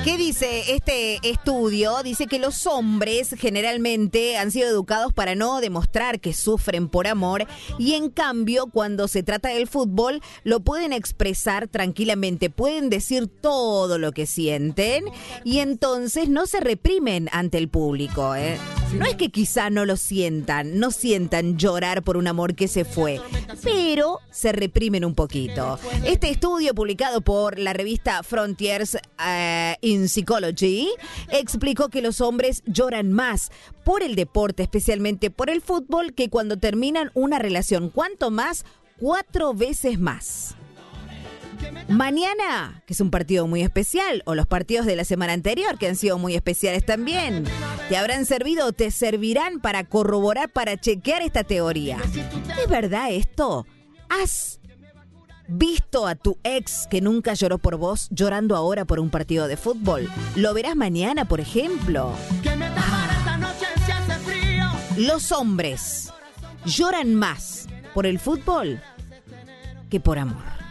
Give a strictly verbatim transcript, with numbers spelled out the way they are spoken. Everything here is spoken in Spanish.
¿Qué dice este estudio? Dice que los hombres generalmente han sido educados para no demostrar que sufren por amor y en cambio cuando se trata del fútbol lo pueden expresar tranquilamente, pueden decir todo lo que sienten y entonces no se reprimen ante el público, ¿eh? No es que quizá no lo sientan, no sientan llorar por un amor que se fue, pero se reprimen un poquito. Este estudio publicado por la revista Frontiers uh, in Psychology explicó que los hombres lloran más por el deporte, especialmente por el fútbol, que cuando terminan una relación. ¿Cuánto más? Cuatro veces más. Mañana, que es un partido muy especial, o los partidos de la semana anterior, que han sido muy especiales también, ¿te habrán servido o te servirán para corroborar, para chequear esta teoría? ¿Es verdad esto? ¿Has visto a tu ex que nunca lloró por vos llorando ahora por un partido de fútbol? ¿Lo verás mañana, por ejemplo? Ah. Los hombres lloran más por el fútbol que por amor.